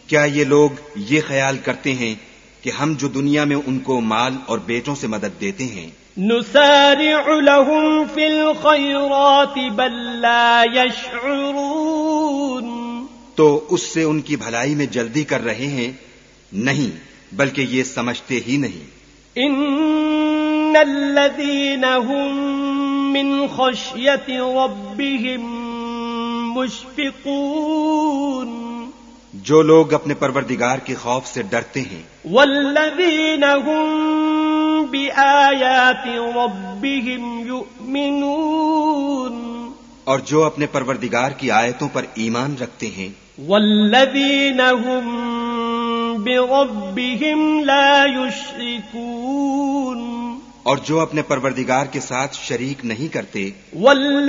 क्या ये लोग ये ख्याल करते हैं कि हम जो दुनिया में उनको माल और बेटों से मदद देते हैं, नुसारिउ लहुम फिल खैराति बल ला यशउरून, तो उससे उनकी भलाई में जल्दी कर रहे हैं? नहीं, बल्कि ये समझते ही नहीं। इन्नल्लज़ीना हुम मिन खश्यति रब्बिहिम मुश्फिकून, जो लोग अपने परवरदिगार के खौफ से डरते हैं। वल्लज़ीना हुम बिआयाति रब्बिहिम युमिनून, और जो अपने परवरदिगार की आयतों पर ईमान रखते हैं। वल्लज़ीना हुम बिरब्बिहिम ला युश्रिकून, और जो अपने परवरदिगार के साथ शरीक नहीं करते।